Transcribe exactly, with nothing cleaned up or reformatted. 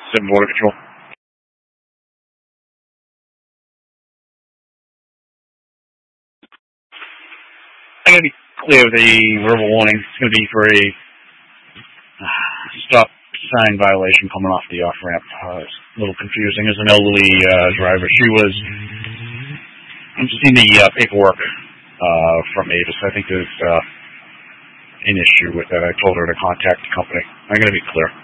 seven Border Control. I'm going to be clear with the verbal warning. It's going to be for a uh, stop sign violation coming off the off-ramp. Uh, it's a little confusing. As an elderly uh, driver, she was... I'm seeing the uh, paperwork uh, from Avis. I think there's uh, an issue with that. I told her to contact the company. I'm going to be clear.